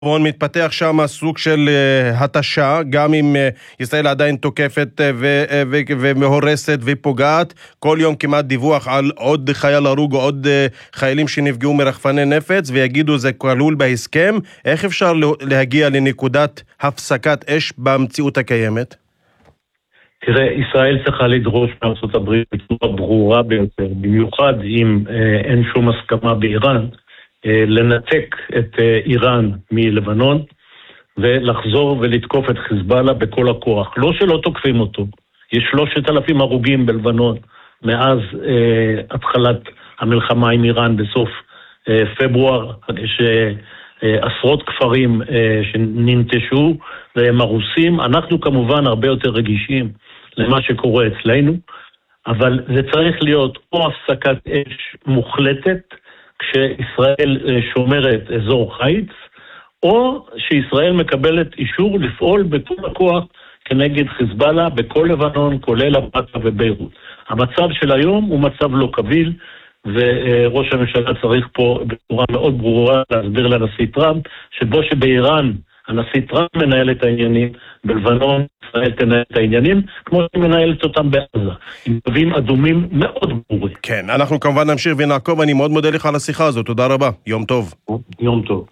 מתפתח שם סוג של התשה, גם אם ישראל עדיין תוקפת והורסת ופוגעת. כל יום כמעט דיווח על עוד חייל הרוג או עוד חיילים שנפגעו מרחפני נפץ, ויגידו זה כלול בהסכם. איך אפשר להגיע לנקודת הפסקת אש במציאות הקיימת? תראה, ישראל צריכה לדרוש מארצות הברית בצורה ברורה ביותר, במיוחד אם אין שום הסכמה באיראן, לנתק את איראן מלבנון ולחזור ולתקוף את חיזבאללה בכל הכוח. לא שלא תוקפים אותו. יש 3,000 הרוגים בלבנון מאז התחלת המלחמה עם איראן בסוף פברואר. יש עשרות כפרים שננטשו והם הרוסים. אנחנו כמובן הרבה יותר רגישים למה שקורה אצלנו, אבל זה צריך להיות או הפסקת אש מוחלטת כשישראל שומרת אזור חיץ, או שישראל מקבלת אישור לפעול בכל הכוח כנגד חיזבאללה בכל לבנון, כולל הבקעה וביירות. המצב של היום הוא מצב לא קביל, וראש הממשלה צריך פה בצורה מאוד ברורה להסביר לנשיא טראמפ, שבאיראן הנשיא טראמפ מנהל את העניינים, בלבנון ישראל תנהל את העניינים, כמו שהיא מנהלת אותם בעזה, עם קווים אדומים מאוד ברורים. כן, אנחנו כמובן נמשיך ונעקוב. אני מאוד מודה לך על השיחה הזאת, תודה רבה, יום טוב. יום טוב.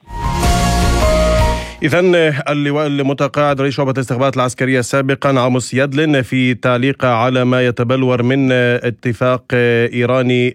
إذن اللواء المتقاعد رئيس شعبة الاستخبارات العسكرية سابقا عاموس يدلن في تعليق على ما يتبلور من اتفاق إيراني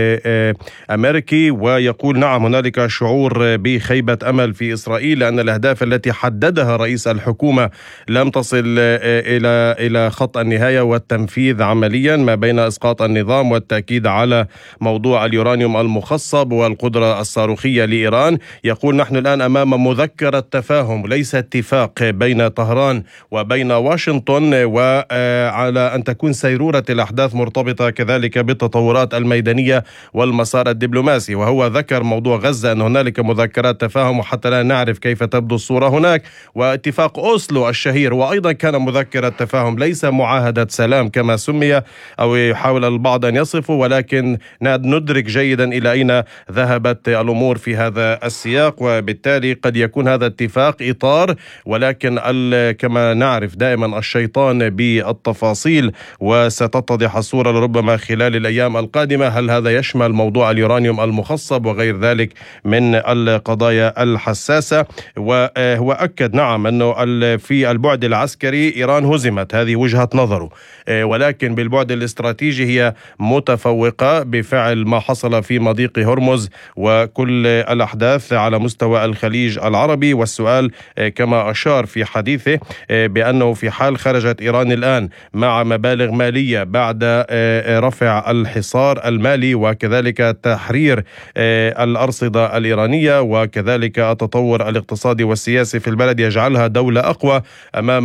أمريكي، ويقول نعم هنالك شعور بخيبة أمل في إسرائيل لأن الأهداف التي حددها رئيس الحكومة لم تصل إلى خط النهاية والتنفيذ عمليا، ما بين إسقاط النظام والتأكيد على موضوع اليورانيوم المخصب والقدرة الصاروخية لإيران. يقول نحن الآن أمام مذكرة تفاهم ليس اتفاق بين طهران وبين واشنطن، وعلى أن تكون سيرورة الأحداث مرتبطة كذلك بالتطورات الميدانية والمسار الدبلوماسي. وهو ذكر موضوع غزة أن هنالك مذكرات تفاهم وحتى لا نعرف كيف تبدو الصورة هناك، واتفاق أوسلو الشهير وأيضا كان مذكرة تفاهم ليس معاهدة سلام كما سمي أو يحاول البعض أن يصفه، ولكن ندرك جيدا إلى أين ذهبت الأمور في هذا السياق، وبالتالي قد يكون هذا اتفاق إطار، ولكن كما نعرف دائما الشيطان بالتفاصيل، وستتضح الصورة لربما خلال الأيام القادمة. هل هذا يشمل موضوع اليورانيوم المخصب وغير ذلك من القضايا الحساسة؟ وهو أكد نعم أنه في البعد العسكري إيران هزمت، هذه وجهة نظره، ولكن بالبعد الاستراتيجي هي متفوقة بفعل ما حصل في مضيق هرمز وكل الأحداث على مستوى الخليج العربي. والسؤال كما أشار في حديثه بأنه في حال خرجت إيران الآن مع مبالغ مالية بعد رفع الحصار المالي وكذلك تحرير الأرصدة الإيرانية وكذلك التطور الاقتصادي والسياسي في البلد يجعلها دولة أقوى أمام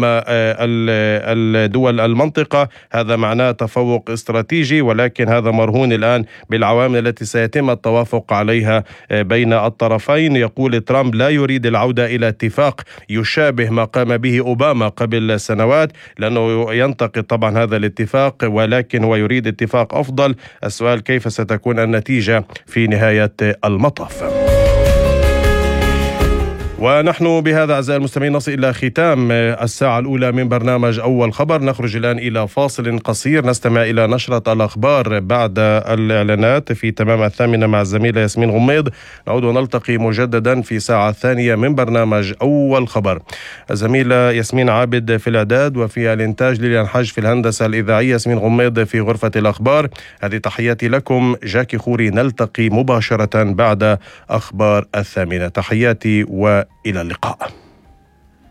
الدول المنطقة، هذا معناه تفوق استراتيجي، ولكن هذا مرهون الآن بالعوامل التي سيتم التوافق عليها بين الطرفين. يقول ترامب لا يريد العودة إلى اتفاق يشابه ما قام به أوباما قبل سنوات، لأنه ينتقد طبعا هذا الاتفاق، ولكن هو يريد اتفاق أفضل. السؤال كيف ستكون النتيجة في نهاية المطاف؟ ونحن بهذا أعزائي المستمعين نصل إلى ختام الساعة الأولى من برنامج أول خبر. نخرج الآن إلى فاصل قصير نستمع إلى نشرة الأخبار بعد الإعلانات في تمام 8 مع الزميلة ياسمين غميض. نعود ونلتقي مجددا في ساعة ثانية من برنامج أول خبر. الزميلة ياسمين عابد في الإعداد وفي الإنتاج، ليليان حج في الهندسة الإذاعية، ياسمين غميض في غرفة الأخبار. هذه تحياتي لكم، جاكي خوري. نلتقي مباشرة بعد أخبار 8. تحياتي وإلى اللقاء.